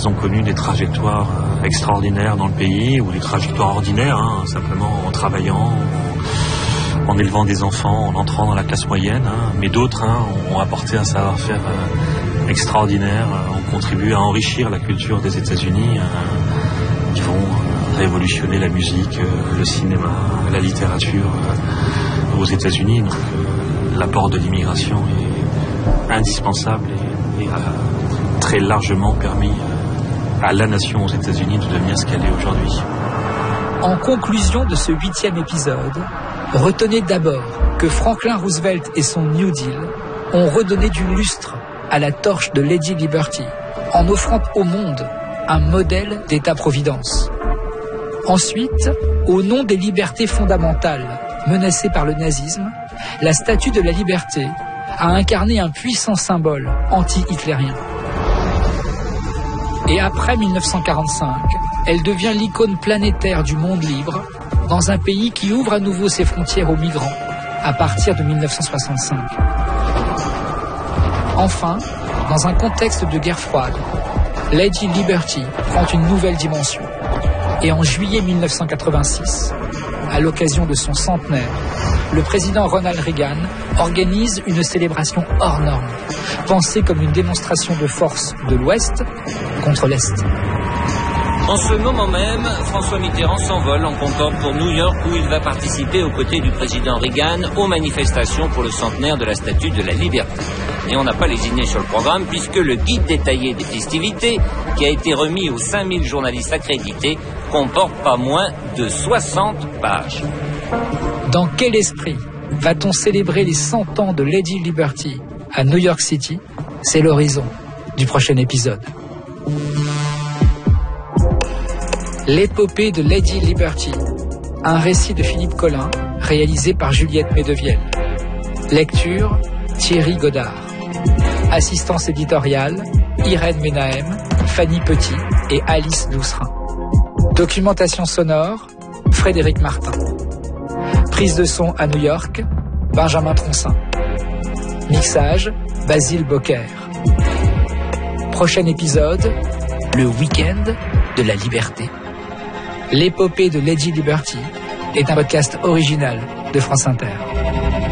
ils ont connu des trajectoires extraordinaires dans le pays, ou des trajectoires ordinaires, simplement en travaillant, en élevant des enfants, en entrant dans la classe moyenne. Mais d'autres ont apporté un savoir-faire extraordinaire, ont contribué à enrichir la culture des États-Unis, qui vont révolutionner la musique, le cinéma, la littérature aux États-Unis. Donc l'apport de l'immigration est indispensable et a très largement permis à la nation aux États-Unis de devenir ce qu'elle est aujourd'hui. En conclusion de ce 8e épisode, retenez d'abord que Franklin Roosevelt et son New Deal ont redonné du lustre à la torche de Lady Liberty en offrant au monde un modèle d'État-providence. Ensuite, au nom des libertés fondamentales menacées par le nazisme, la Statue de la Liberté a incarné un puissant symbole anti-hitlérien. Et après 1945, elle devient l'icône planétaire du monde libre dans un pays qui ouvre à nouveau ses frontières aux migrants à partir de 1965. Enfin, dans un contexte de guerre froide, Lady Liberty prend une nouvelle dimension. Et en juillet 1986, à l'occasion de son centenaire, le président Ronald Reagan organise une célébration hors norme, pensée comme une démonstration de force de l'Ouest contre l'Est. En ce moment même, François Mitterrand s'envole en Concorde pour New York, où il va participer aux côtés du président Reagan aux manifestations pour le centenaire de la Statue de la Liberté. Et on n'a pas lésiné sur le programme, puisque le guide détaillé des festivités, qui a été remis aux 5000 journalistes accrédités, comporte pas moins de 60 pages. Dans quel esprit va-t-on célébrer les 100 ans de Lady Liberty à New York City? C'est l'horizon du prochain épisode. L'épopée de Lady Liberty, un récit de Philippe Collin, réalisé par Juliette Medevielle. Lecture, Thierry Godard. Assistance éditoriale, Irène Menahem, Fanny Petit et Alice Doucerin. Documentation sonore, Frédéric Martin. Prise de son à New York, Benjamin Troncin. Mixage, Basile Bocquer. Prochain épisode, le week-end de la liberté. L'épopée de Lady Liberty est un podcast original de France Inter.